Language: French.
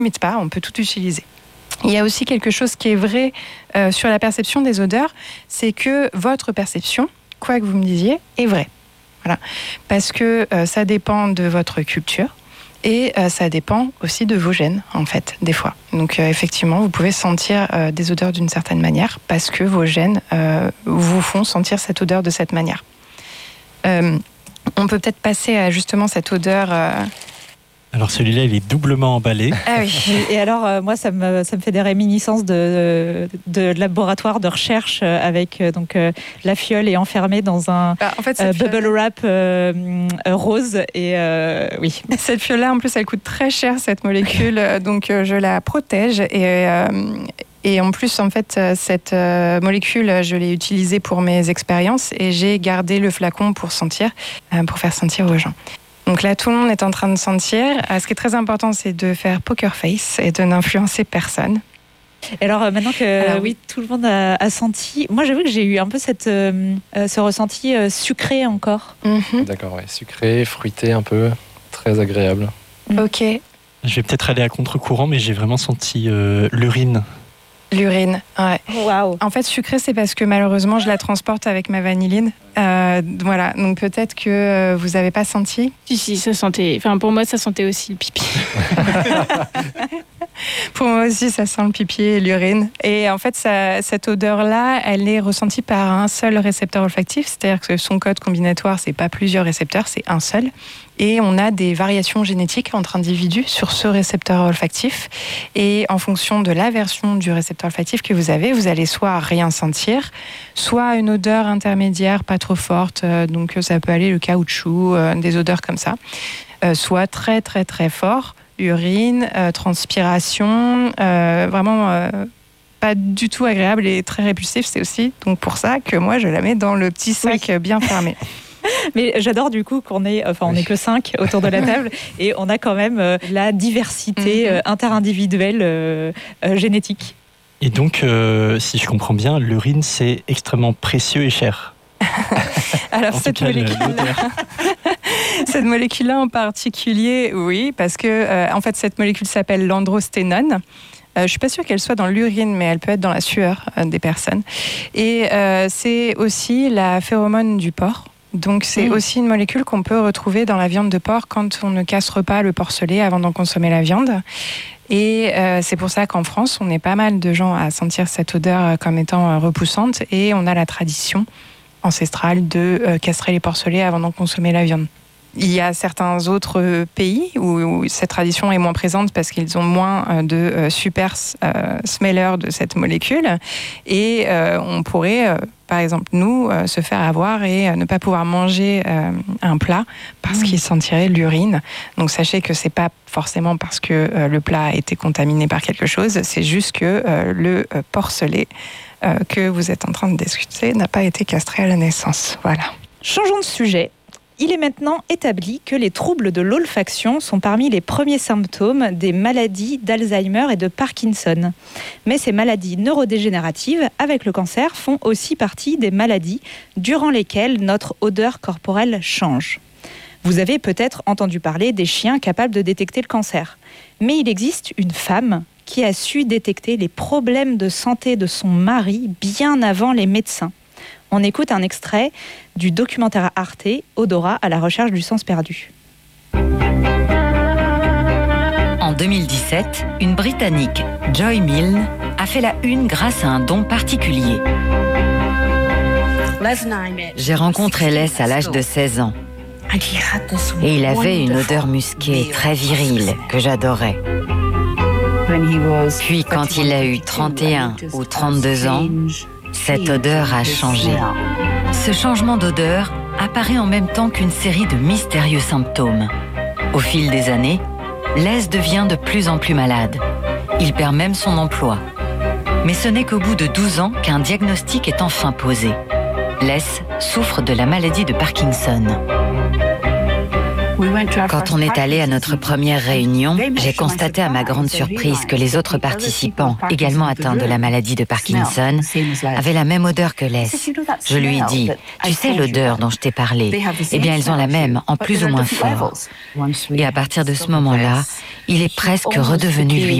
limite pas, on peut tout utiliser. Il y a aussi quelque chose qui est vrai sur la perception des odeurs, c'est que votre perception, quoi que vous me disiez, est vraie. Voilà. Parce que ça dépend de votre culture et ça dépend aussi de vos gènes, en fait, des fois. Donc effectivement, vous pouvez sentir des odeurs d'une certaine manière parce que vos gènes vous font sentir cette odeur de cette manière. On peut peut-être passer à justement cette odeur... Alors celui-là, il est doublement emballé. Ah oui. Et alors, moi, ça me fait des réminiscences de laboratoire de recherche avec la fiole est enfermée dans un bubble wrap rose. Et oui. Cette fiole-là, en plus, elle coûte très cher, cette molécule. Donc, je la protège. Et en plus, en fait, cette molécule, je l'ai utilisée pour mes expériences et j'ai gardé le flacon pour sentir, pour faire sentir aux gens. Donc là, tout le monde est en train de sentir. Ce qui est très important, c'est de faire poker face et de n'influencer personne. Et alors maintenant que oui, tout le monde a senti, moi j'avoue que j'ai eu un peu ce ressenti sucré encore. Mm-hmm. D'accord, ouais. Sucré, fruité un peu, très agréable. Ok. Je vais peut-être aller à contre-courant, mais j'ai vraiment senti l'urine. L'urine, ouais. Waouh. En fait, sucré, c'est parce que malheureusement, je la transporte avec ma vanilline. Voilà, donc peut-être que vous n'avez pas senti. Si, ça sentait. Enfin, pour moi, ça sentait aussi le pipi. Pour moi aussi, ça sent le pipi et l'urine. Et en fait, cette odeur-là, elle est ressentie par un seul récepteur olfactif. C'est-à-dire que son code combinatoire, c'est pas plusieurs récepteurs, c'est un seul. Et on a des variations génétiques entre individus sur ce récepteur olfactif. Et en fonction de la version du récepteur olfactif que vous avez, vous allez soit rien sentir, soit une odeur intermédiaire pas trop forte. Donc ça peut aller le caoutchouc, des odeurs comme ça. Soit très très très fort, urine, transpiration, vraiment pas du tout agréable et très répulsif. C'est aussi donc pour ça que moi je la mets dans le petit sac bien fermé. Mais j'adore du coup qu'on est, on n'est que 5 autour de la table et on a quand même la diversité interindividuelle génétique. Et donc, si je comprends bien, l'urine, c'est extrêmement précieux et cher. Alors cette molécule-là en particulier, oui, parce que en fait cette molécule s'appelle l'androsténone. Je suis pas sûre qu'elle soit dans l'urine, mais elle peut être dans la sueur des personnes. Et c'est aussi la phéromone du porc. Donc c'est aussi une molécule qu'on peut retrouver dans la viande de porc quand on ne castre pas le porcelet avant d'en consommer la viande. Et c'est pour ça qu'en France, on est pas mal de gens à sentir cette odeur comme étant repoussante et on a la tradition ancestrale de castrer les porcelets avant d'en consommer la viande. Il y a certains autres pays où cette tradition est moins présente parce qu'ils ont moins de super smellers de cette molécule. Et on pourrait, par exemple, nous, se faire avoir et ne pas pouvoir manger un plat parce qu'il sentirait l'urine. Donc sachez que c'est pas forcément parce que le plat a été contaminé par quelque chose, c'est juste que le porcelet que vous êtes en train de discuter n'a pas été castré à la naissance. Voilà. Changeons de sujet. Il est maintenant établi que les troubles de l'olfaction sont parmi les premiers symptômes des maladies d'Alzheimer et de Parkinson. Mais ces maladies neurodégénératives, avec le cancer, font aussi partie des maladies durant lesquelles notre odeur corporelle change. Vous avez peut-être entendu parler des chiens capables de détecter le cancer. Mais il existe une femme qui a su détecter les problèmes de santé de son mari bien avant les médecins. On écoute un extrait du documentaire Arte, Odorat à la recherche du sens perdu. En 2017, une Britannique, Joy Milne, a fait la une grâce à un don particulier. J'ai rencontré Les à l'âge de 16 ans. Et il avait une odeur musquée très virile que j'adorais. Puis quand il a eu 31 ou 32 ans, cette odeur a changé. Ce changement d'odeur apparaît en même temps qu'une série de mystérieux symptômes. Au fil des années, Les devient de plus en plus malade. Il perd même son emploi. Mais ce n'est qu'au bout de 12 ans qu'un diagnostic est enfin posé. Les souffre de la maladie de Parkinson. Quand on est allé à notre première réunion, j'ai constaté à ma grande surprise que les autres participants, également atteints de la maladie de Parkinson, avaient la même odeur que Les. Je lui ai dit, tu sais l'odeur dont je t'ai parlé? Eh bien, ils ont la même, en plus ou moins fort. Et à partir de ce moment-là, il est presque redevenu lui-même.